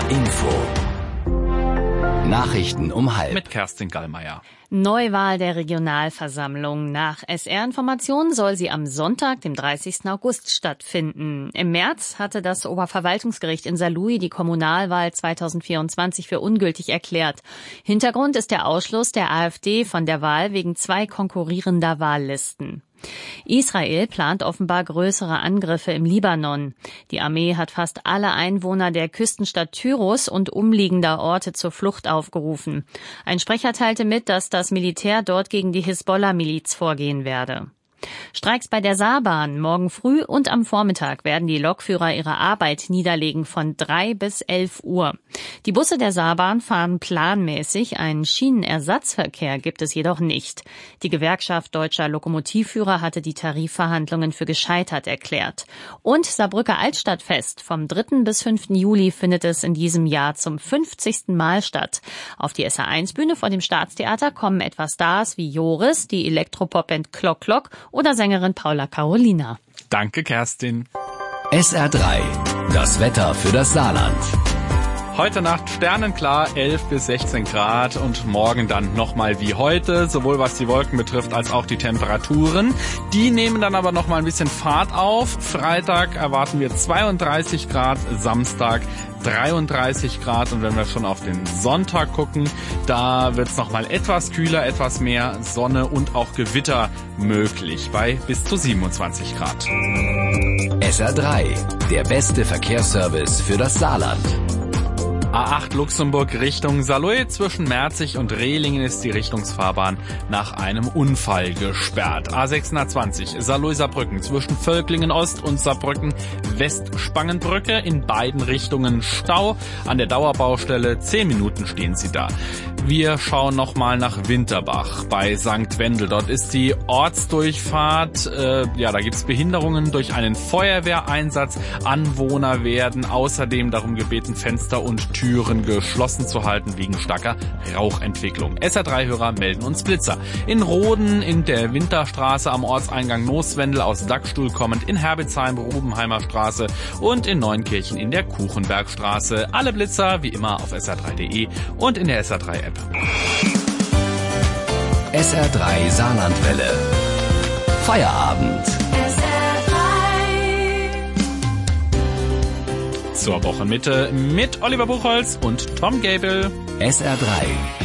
Info. Nachrichten um 12:30. Mit Kerstin Gallmeier. Neuwahl der Regionalversammlung. Nach SR-Informationen soll sie am Sonntag, dem 30. August, stattfinden. Im März hatte das Oberverwaltungsgericht in Saarlouis die Kommunalwahl 2024 für ungültig erklärt. Hintergrund ist der Ausschluss der AfD von der Wahl wegen 2 konkurrierender Wahllisten. Israel plant offenbar größere Angriffe im Libanon. Die Armee hat fast alle Einwohner der Küstenstadt Tyros und umliegender Orte zur Flucht aufgerufen. Ein Sprecher teilte mit, dass das Militär dort gegen die Hisbollah-Miliz vorgehen werde. Streiks bei der Saarbahn. Morgen früh und am Vormittag werden die Lokführer ihre Arbeit niederlegen von 3 bis 11 Uhr. Die Busse der Saarbahn fahren planmäßig. Einen Schienenersatzverkehr gibt es jedoch nicht. Die Gewerkschaft Deutscher Lokomotivführer hatte die Tarifverhandlungen für gescheitert erklärt. Und Saarbrücker Altstadtfest. Vom 3. bis 5. Juli findet es in diesem Jahr zum 50. Mal statt. Auf die SR1-Bühne vor dem Staatstheater kommen etwa Stars wie Joris, die Elektropopband Klock Klock oder Sängerin Paula Carolina. Danke, Kerstin. SR3, das Wetter für das Saarland. Heute Nacht sternenklar, 11 bis 16 Grad und morgen dann nochmal wie heute, sowohl was die Wolken betrifft als auch die Temperaturen. Die nehmen dann aber nochmal ein bisschen Fahrt auf. Freitag erwarten wir 32 Grad, Samstag 33 Grad und wenn wir schon auf den Sonntag gucken, da wird es nochmal etwas kühler, etwas mehr Sonne und auch Gewitter möglich bei bis zu 27 Grad. SR3, der beste Verkehrsservice für das Saarland. A8 Luxemburg Richtung Saarlouis. Zwischen Merzig und Rehlingen ist die Richtungsfahrbahn nach einem Unfall gesperrt. A620 Saarlouis-Saarbrücken zwischen Völklingen Ost und Saarbrücken West-Spangenbrücke. In beiden Richtungen Stau. An der Dauerbaustelle 10 Minuten stehen Sie da. Wir schauen nochmal nach Winterbach bei St. Wendel. Dort ist die Ortsdurchfahrt. Da gibt's Behinderungen durch einen Feuerwehreinsatz. Anwohner werden außerdem darum gebeten, Fenster und Türen geschlossen zu halten wegen starker Rauchentwicklung. SR3-Hörer melden uns Blitzer. In Roden, in der Winterstraße am Ortseingang Mooswendel aus Dachstuhl kommend, in Herbitsheim, Rubenheimer Straße und in Neunkirchen in der Kuchenbergstraße. Alle Blitzer wie immer auf sr3.de und in der SR3-App. SR3 Saarlandwelle. Feierabend. Zur Wochenmitte mit Oliver Buchholz und Tom Gable. SR3